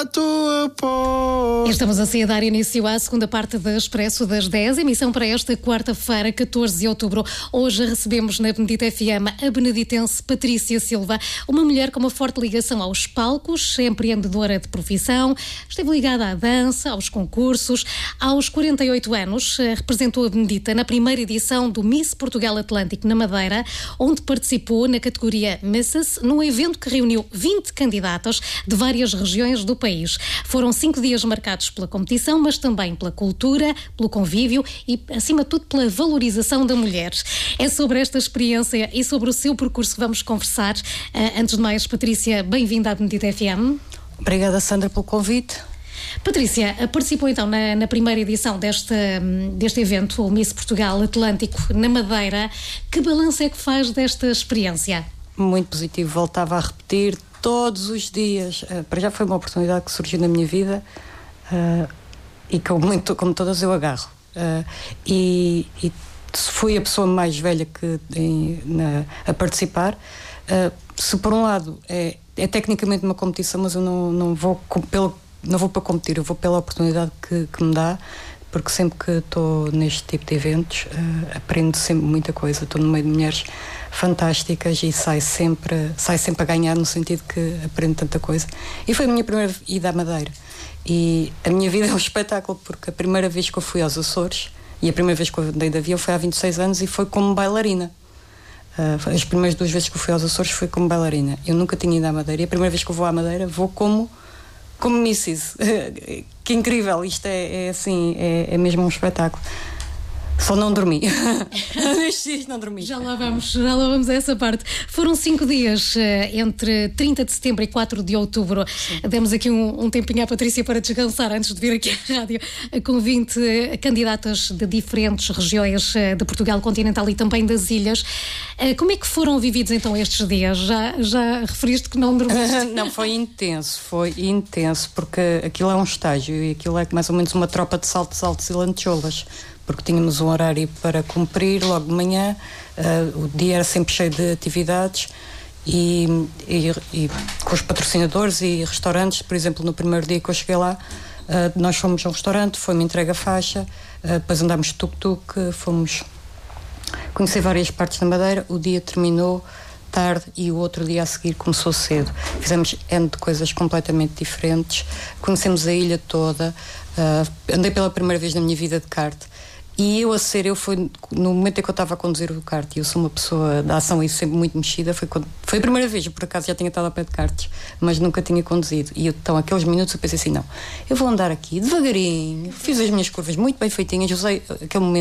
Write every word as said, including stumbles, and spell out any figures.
a tua pó. Estamos assim a dar início à segunda parte da Expresso das dez, emissão para esta quarta-feira, catorze de outubro. Hoje recebemos na Benedita F M a beneditense Patrícia Silva, uma mulher com uma forte ligação aos palcos, empreendedora de profissão, esteve ligada à dança, aos concursos. Aos quarenta e oito anos, representou a Benedita na primeira edição do Miss Portugal Atlântico na Madeira, onde participou na categoria Misses, num evento que reuniu vinte candidatas de várias regiões do país. Foram cinco dias marcados pela competição, mas também pela cultura, pelo convívio e, acima de tudo, pela valorização da mulher. É sobre esta experiência e sobre o seu percurso que vamos conversar. Uh, antes de mais, Patrícia, bem-vinda à Benedita F M. Obrigada, Sandra, pelo convite. Patrícia, participou então na, na primeira edição deste, deste evento, o Miss Portugal Atlântico na Madeira. Que balanço é que faz desta experiência? Muito positivo, voltava a repetir todos os dias. Uh, para já foi uma oportunidade que surgiu na minha vida uh, e que, muito, como todas, eu agarro. Uh, e, e fui a pessoa mais velha que em, na, a participar. Uh, se por um lado é, é tecnicamente uma competição, mas eu não, não, vou, pelo, não vou para competir, eu vou pela oportunidade que, que me dá, porque sempre que estou neste tipo de eventos uh, aprendo sempre muita coisa. Estou no meio de mulheres fantásticas e saio sempre, saio sempre a ganhar, no sentido que aprendo tanta coisa. E foi a minha primeira ida à Madeira. E a minha vida é um espetáculo, porque a primeira vez que eu fui aos Açores, e a primeira vez que eu andei de avião foi há vinte e seis anos e foi como bailarina. Uh, as primeiras duas vezes que eu fui aos Açores foi como bailarina. Eu nunca tinha ido à Madeira e a primeira vez que eu vou à Madeira vou como como missus. Que incrível, isto é, é assim, é, é mesmo um espetáculo. Só não dormi. Nestes dias não dormi. Já lá vamos, já lá vamos a essa parte. Foram cinco dias, entre trinta de setembro e quatro de outubro. Sim. Demos aqui um, um tempinho à Patrícia para descansar antes de vir aqui à rádio, com vinte candidatas de diferentes regiões de Portugal continental e também das ilhas. Como é que foram vividos então estes dias? Já, já referiste que não dormiste? Não, foi intenso, foi intenso, porque aquilo é um estágio e aquilo é mais ou menos uma tropa de saltos altos e lantejoulas, porque tínhamos um horário para cumprir logo de manhã, uh, o dia era sempre cheio de atividades e, e, e com os patrocinadores e restaurantes. Por exemplo, no primeiro dia que eu cheguei lá, uh, nós fomos a um restaurante, foi-me entregue a faixa, uh, depois andámos de tuk-tuk, fomos conhecer várias partes da Madeira. O dia terminou tarde e o outro dia a seguir começou cedo. Fizemos N de coisas completamente diferentes, conhecemos a ilha toda, uh, andei pela primeira vez na minha vida de kart. E eu a ser, eu foi no momento em que eu estava a conduzir o kart, e eu sou uma pessoa da ação e sempre muito mexida, foi, quando, foi a primeira vez. Eu por acaso já tinha estado a pé de karts, mas nunca tinha conduzido. E eu, então aqueles minutos eu pensei assim, não, eu vou andar aqui devagarinho, fiz as minhas curvas muito bem feitinhas, usei aquele momento